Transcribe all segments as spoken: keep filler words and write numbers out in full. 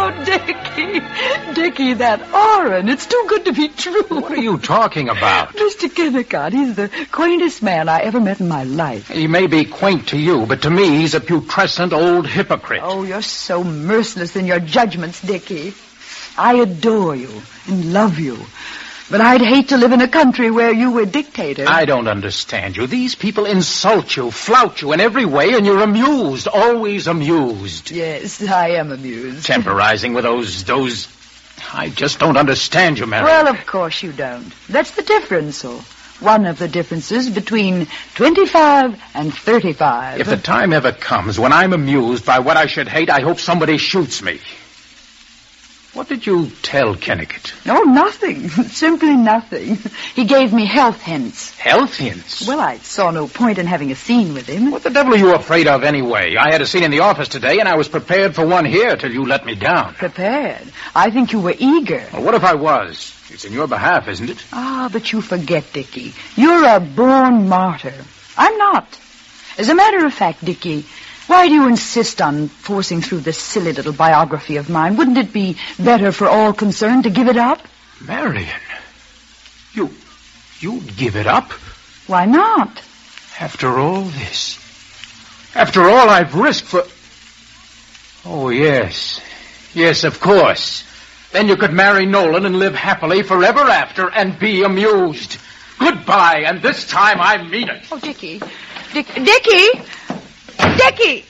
Oh, Dickie. Dickie, that Orrin. It's too good to be true. What are you talking about? Mister Kennicott, he's the quaintest man I ever met in my life. He may be quaint to you, but to me, he's a putrescent old hypocrite. Oh, you're so merciless in your judgments, Dickie. I adore you and love you. But I'd hate to live in a country where you were dictator. I don't understand you. These people insult you, flout you in every way, and you're amused, always amused. Yes, I am amused. Temporizing with those, those... I just don't understand you, Mary. Well, of course you don't. That's the difference, or one of the differences between twenty-five and thirty-five. If the time ever comes when I'm amused by what I should hate, I hope somebody shoots me. What did you tell Kennicott? Oh, nothing. Simply nothing. He gave me health hints. Health hints? Well, I saw no point in having a scene with him. What the devil are you afraid of anyway? I had a scene in the office today, and I was prepared for one here till you let me down. Prepared? I think you were eager. Well, what if I was? It's in your behalf, isn't it? Ah, but you forget, Dickie. You're a born martyr. I'm not. As a matter of fact, Dickie, why do you insist on forcing through this silly little biography of mine? Wouldn't it be better for all concerned to give it up? Marion, you, you'd give it up? Why not? After all this? After all I've risked for... Oh, yes. Yes, of course. Then you could marry Nolan and live happily forever after and be amused. Goodbye, and this time I mean it. Oh, Dickie. Dick, Dickie! Dickie!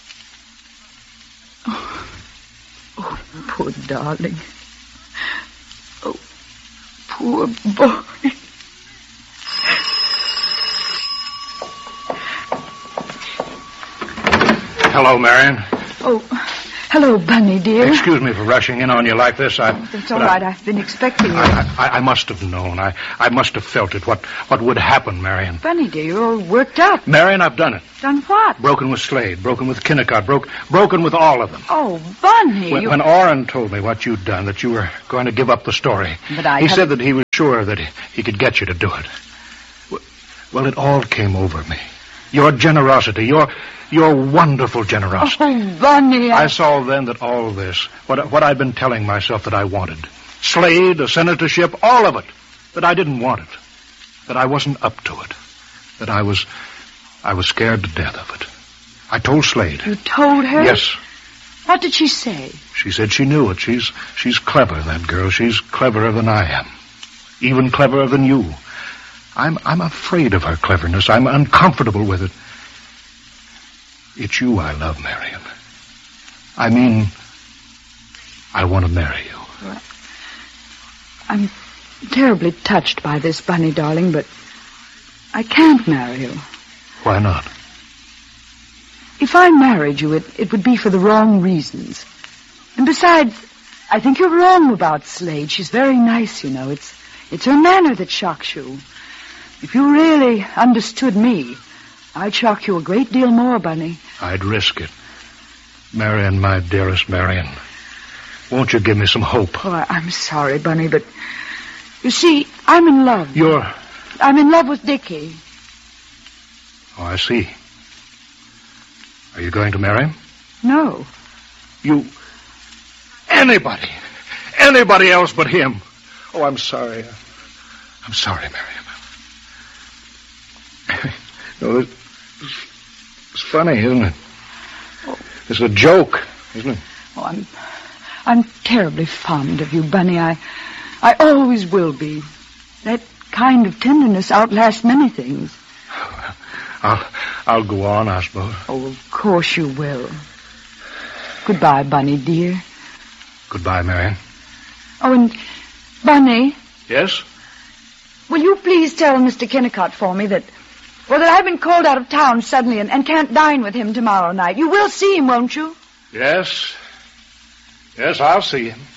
Oh, oh, poor darling. Oh, poor boy. Hello, Marion. Oh, hello, Bunny, dear. Excuse me for rushing in on you like this. I, It's all right. I, I've been expecting you. I, I, I must have known. I, I must have felt it. What, what would happen, Marion? Bunny, dear, you're all worked up. Marion, I've done it. Done what? Broken with Slade, broken with Kennicott, broke, broken with all of them. Oh, Bunny. When, you... when Orrin told me what you'd done, that you were going to give up the story, But I he have... said that he was sure that he, he could get you to do it. Well, it all came over me. Your generosity, your your wonderful generosity. Oh, Bunny. I... I saw then that all this, what, what I'd been telling myself that I wanted, Slade, a senatorship, all of it, that I didn't want it, that I wasn't up to it, that I was, I was scared to death of it. I told Slade. You told her? Yes. What did she say? She said she knew it. She's, she's clever, that girl. She's cleverer than I am. Even cleverer than you. I'm, I'm afraid of her cleverness. I'm uncomfortable with it. It's you I love, Marion. I mean, I want to marry you. Well, I'm terribly touched by this, Bunny, darling, but I can't marry you. Why not? If I married you, it, it would be for the wrong reasons. And besides, I think you're wrong about Slade. She's very nice, you know. It's, it's her manner that shocks you. If you really understood me, I'd shock you a great deal more, Bunny. I'd risk it. Marion, my dearest Marion, won't you give me some hope? Oh, I, I'm sorry, Bunny, but you see, I'm in love. You're... I'm in love with Dickie. Oh, I see. Are you going to marry him? No. You... Anybody. Anybody else but him. Oh, I'm sorry. I'm sorry, Marion. No, it's, it's funny, isn't it? Oh. It's a joke, isn't it? Oh, I'm... I'm terribly fond of you, Bunny. I... I always will be. That kind of tenderness outlasts many things. I'll... I'll go on, I suppose. Oh, of course you will. Goodbye, Bunny, dear. Goodbye, Marion. Oh, and... Bunny... Yes? Will you please tell Mister Kennicott for me that... Well, that I've been called out of town suddenly and, and can't dine with him tomorrow night. You will see him, won't you? Yes. Yes, I'll see him.